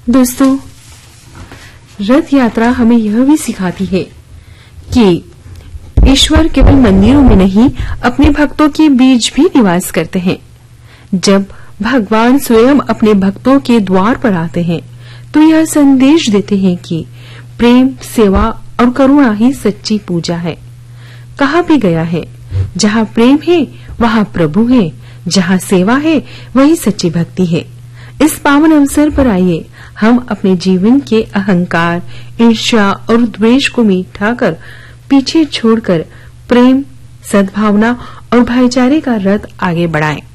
दोस्तों, रथ यात्रा हमें यह भी सिखाती है कि ईश्वर केवल मंदिरों में नहीं, अपने भक्तों के बीच भी निवास करते हैं। जब भगवान स्वयं अपने भक्तों के द्वार पर आते हैं तो यह संदेश देते हैं कि प्रेम, सेवा और करुणा ही सच्ची पूजा है। कहा भी गया है, जहाँ प्रेम है वहाँ प्रभु है, जहाँ सेवा है वही सच्ची भक्ति है। इस पावन अवसर पर आइए हम अपने जीवन के अहंकार, ईर्ष्या और द्वेष को मिटाकर पीछे छोड़कर प्रेम, सद्भावना और भाईचारे का रथ आगे बढ़ाएं।